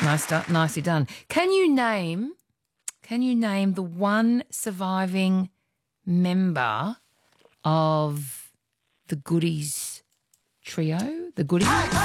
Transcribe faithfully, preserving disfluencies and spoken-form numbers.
Nice, do- nicely done. Can you name? Can you name the one surviving member of the Goodies trio? The Goodies.